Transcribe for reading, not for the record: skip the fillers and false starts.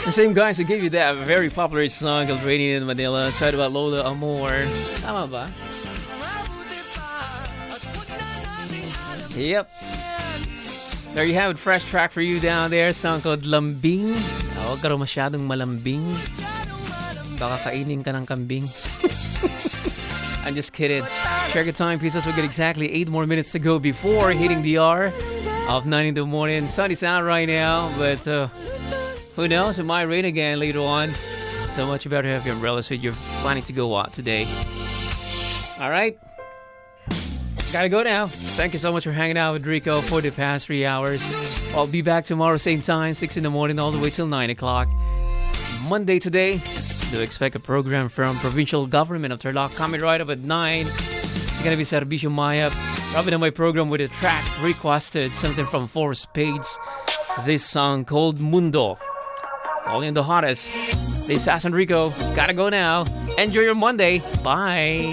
The same guys who gave you that very popular song called Raining in Manila. Talked about Lola Amor. Tama ba? Yep. There you have it. Fresh track for you down there. Song called Lambing. Huwag ka raw masyadong malambing. Baka kainin ka ng kambing. I'm just kidding. Check the time, pieces. We've got exactly 8 more minutes to go before hitting the hour of 9 in the morning. Sunny's out right now, but who knows? It might rain again later on. So much better have your umbrella so you're planning to go out today. All right. Gotta go now. Thank you so much for hanging out with Rico for the past 3 hours. I'll be back tomorrow, same time, 6 in the morning, all the way till 9 o'clock. Monday today, do expect a program from Provincial Government of Tarlac coming right up at 9. It's gonna be Servisyo Maya. Wrapping up my program with a track requested, something from Four Spades. This song called Mundo. All in the hottest. This is Enrico. Gotta go now. Enjoy your Monday. Bye.